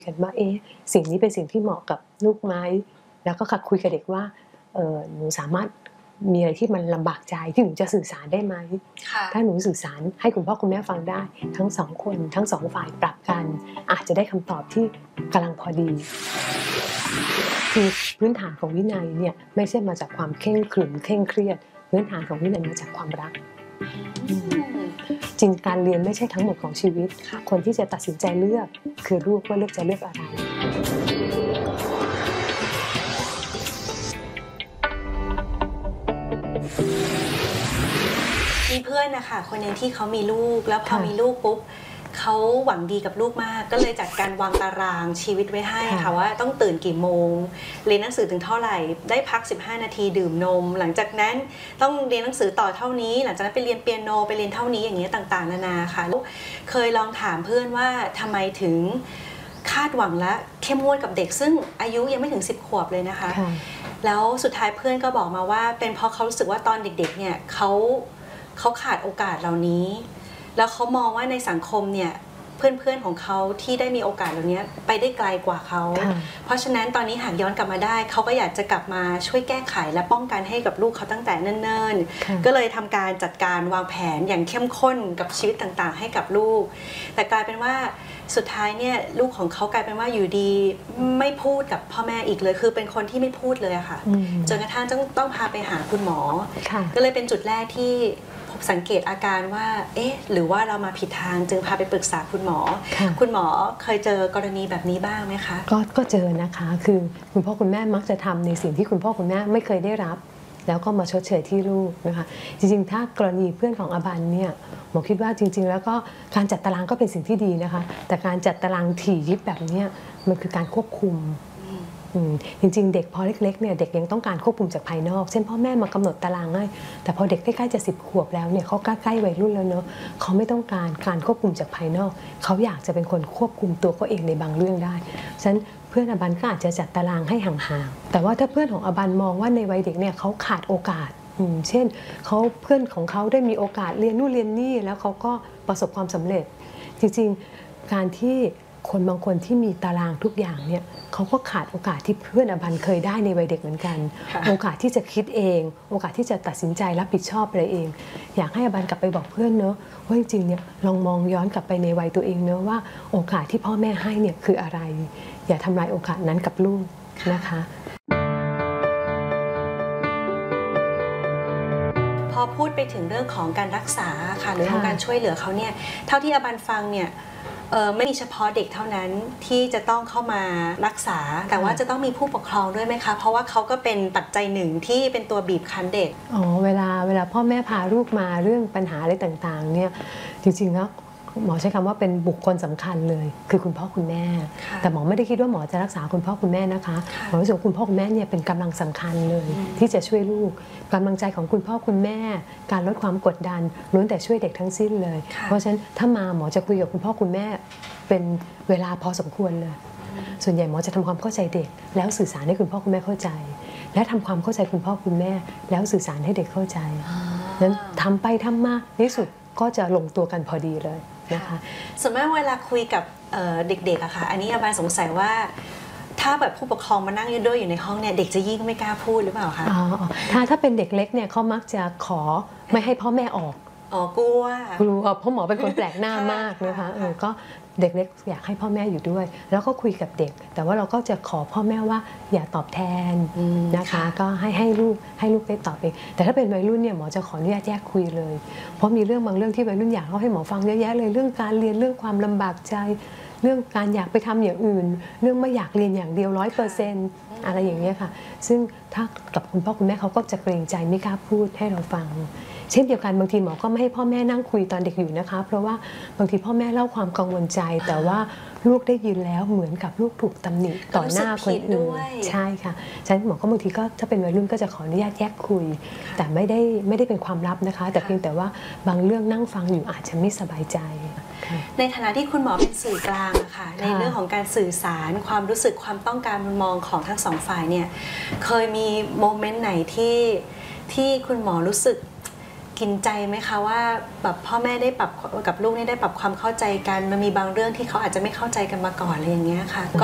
กันว่าสิ่งนี้เป็นสิ่งที่เหมาะกับลูกไหมแล้วก็คุยกับเด็กว่าหนูสามารถมีอะไรที่มันลำบากใจที่หนูจะสื่อสารได้ไหมถ้าหนูสื่อสารให้คุณพ่อคุณแม่ฟังได้ทั้งสองคนทั้งสองฝ่ายปรับกันอาจจะได้คำตอบที่กำลังพอดีคือพื้นฐานของวินัยเนี่ยไม่ใช่มาจากความเคร่งขรึมเคร่งเครียดพื้นฐานของวินัยมาจากความรักจริงการเรียนไม่ใช่ทั้งหมดของชีวิตคนที่จะตัดสินใจเลือกคือลูกว่าเลือกจะเลือกอะไรมีเพื่อนนะคะคนนึงที่เขามีลูกแล้วพอมีลูกปุ๊บเขาหวังดีกับลูกมากก็เลยจัดการวางตารางชีวิตไว้ให้ค่ะว่าต้องตื่นกี่โมงเรียนหนังสือถึงเท่าไหร่ได้พัก15 นาทีดื่มนมหลังจากนั้นต้องเรียนหนังสือต่อเท่านี้หลังจากนั้นไปเรียนเปียโนไปเรียนเท่านี้อย่างเงี้ยต่างๆนานาค่ะเคยลองถามเพื่อนว่าทำไมถึงคาดหวังและเข้มงวดกับเด็กซึ่งอายุยังไม่ถึง10 ขวบเลยนะคะแล้วสุดท้ายเพื่อนก็บอกมาว่าเป็นเพราะเขารู้สึกว่าตอนเด็กๆเนี่ยเขาขาดโอกาสเหล่านี้แล้วเขามองว่าในสังคมเนี่ยเพื่อนๆของเขาที่ได้มีโอกาสเหล่านี้ไปได้ไกลกว่าเขาเพราะฉะนั้นตอนนี้หากย้อนกลับมาได้เขาก็อยากจะกลับมาช่วยแก้ไขและป้องกันให้กับลูกเขาตั้งแต่เนิ่นๆก็เลยทำการจัดการวางแผนอย่างเข้มข้นกับชีวิตต่างๆให้กับลูกแต่กลายเป็นว่าสุดท้ายเนี่ยลูกของเขากลายเป็นว่าอยู่ดีไม่พูดกับพ่อแม่อีกเลยคือเป็นคนที่ไม่พูดเลยค่ะจนกระทั่งต้องพาไปหาคุณหมอก็เลยเป็นจุดแรกที่สังเกตอาการว่าหรือว่าเรามาผิดทางจึงพาไปปรึกษาคุณหมอคุณหมอเคยเจอกรณีแบบนี้บ้างไหมคะก็เจอนะคะคือคุณพ่อคุณแม่มักจะทำในสิ่งที่คุณพ่อคุณแม่ไม่เคยได้รับแล้วก็มาชดเชยที่ลูกนะคะจริงๆถ้ากรณีเพื่อนของอบันเนี่ยหมอคิดว่าจริงๆแล้วก็การจัดตารางก็เป็นสิ่งที่ดีนะคะแต่การจัดตารางถี่ยิบแบบนี้มันคือการควบคุมจริงๆเด็กพอเล็กๆเนี่ยเด็กยังต้องการควบคุมจากภายนอกเช่นพ่อแม่มากำหนดตารางให้แต่พอเด็กใกล้ๆจะ10 ขวบแล้วเนี่ยเขาใกล้ๆวัยรุ่นแล้วเนอะเขาไม่ต้องการควบคุมจากภายนอกเขาอยากจะเป็นคนควบคุมตัวเขาเองในบางเรื่องได้ฉะนั้นเพื่อนอบันก็อาจจะจัดตารางให้ห่างๆแต่ว่าถ้าเพื่อนของอบันมองว่าในวัยเด็กเนี่ยเขาขาดโอกาสเช่นเพื่อนของเขาได้มีโอกาสเรียนนู่นเรียนนี่แล้วเขาก็ประสบความสำเร็จจริงๆการที่คนบางคนที่มีตารางทุกอย่างเนี่ยเขาก็ขาดโอกาสที่เพื่อนอบันเคยได้ในวัยเด็กเหมือนกันโอกาสที่จะคิดเองโอกาสที่จะตัดสินใจรับผิดชอบอะไรเองอยากให้อบันกลับไปบอกเพื่อนเนอะว่าจริงๆเนี่ยลองมองย้อนกลับไปในวัยตัวเองเนอะว่าโอกาสที่พ่อแม่ให้เนี่ยคืออะไรอย่าทำลายโอกาสนั้นกับลูกนะคะพอพูดไปถึงเรื่องของการรักษาค่ะหรือของการช่วยเหลือเขาเนี่ยเท่าที่อบันฟังเนี่ยไม่มีเฉพาะเด็กเท่านั้นที่จะต้องเข้ามารักษาแต่ว่าจะต้องมีผู้ปกครองด้วยไหมคะเพราะว่าเขาก็เป็นปัจจัยหนึ่งที่เป็นตัวบีบคั้นเด็กเวลาพ่อแม่พาลูกมาเรื่องปัญหาอะไรต่างๆเนี่ยจริงๆแล้วหมอใช้คำว่าเป็นบุคคลสำคัญเลยคือคุณพ่อคุณแม่แต่หมอไม่ได้คิดว่าหมอจะรักษาคุณพ่อคุณแม่นะคะหมอรู้สึกว่าคุณพ่อคุณแม่เนี่ยเป็นกำลังสำคัญเลยที่จะช่วยลูกกำลังใจของคุณพ่อคุณแม่การลดความกดดันล้วนแต่ช่วยเด็กทั้งสิ้นเลยเพราะฉะนั้นถ้ามาหมอจะคุยกับคุณพ่อคุณแม่เป็นเวลาพอสมควรเลยส่วนใหญ่หมอจะทำความเข้าใจเด็กแล้วสื่อสารให้คุณพ่อคุณแม่เข้าใจและทำความเข้าใจคุณพ่อคุณแม่แล้วสื่อสารให้เด็กเข้าใจนั้นทำไปทำมาในสุดก็จะลงตัวกันพอดีเลยนะคะส่วนมากเวลาคุยกับเด็กๆอะค่ะอันนี้อาบายสงสัยว่าถ้าแบบผู้ปกครองมานั่งด้วยอยู่ในห้องเนี่ยเด็กจะยิ่งไม่กล้าพูดหรือเปล่าคะถ้าเป็นเด็กเล็กเนี่ยเขามักจะขอไม่ให้พ่อแม่ออกกลัวเพราะหมอเป็นคนแปลกหน้ามากนะคะก็เด็กเล็กอยากให้พ่อแม่อยู่ด้วยแล้วก็คุยกับเด็กแต่ว่าเราก็จะขอพ่อแม่ว่าอย่าตอบแทนนะคะก็ให้ลูกได้ตอบเองแต่ถ้าเป็นวัยรุ่นเนี่ยหมอจะขออนุญาตแยกคุยเลยเพราะมีเรื่องบางเรื่องที่วัยรุ่นอยากเล่าให้หมอฟังเยอะแยะเลยเรื่องการเรียนเรื่องความลำบากใจเรื่องการอยากไปทำอย่างอื่นเรื่องไม่อยากเรียนอย่างเดียว100%อะไรอย่างเงี้ยค่ะซึ่งถ้ากับคุณพ่อคุณแม่เขาก็จะเกรงใจไม่กล้าพูดให้เราฟังเช่นเดียวกันบางทีหมอก็ไม่ให้พ่อแม่นั่งคุยตอนเด็กอยู่นะคะเพราะว่าบางทีพ่อแม่เล่าความกังวลใจแต่ว่าลูกได้ยินแล้วเหมือนกับลูกถูกตำหนิต่อหน้าคนอื่นใช่ค่ะฉะนั้นหมอก็บางทีก็ถ้าเป็นวัยรุ่นก็จะขออนุญาตแยกคุยแต่ไม่ได้เป็นความลับนะคะแต่เพียงแต่ว่าบางเรื่องนั่งฟังอยู่อาจจะไม่สบายใจในฐานะที่คุณหมอเป็นสื่อกลางค่ะในเรื่องของการสื่อสารความรู้สึกความต้องการมุมมองของทั้งสองฝ่ายเนี่ยเคยมีโมเมนต์ไหนที่คุณหมอรู้สึกกินใจไหมคะว่าแบบพ่อแม่ได้ปรับกับลูกนี่ได้ปรับความเข้าใจกันมันมีบางเรื่องที่เขาอาจจะไม่เข้าใจกันมาก่อนอะไรอย่างเงี้ยค่ะ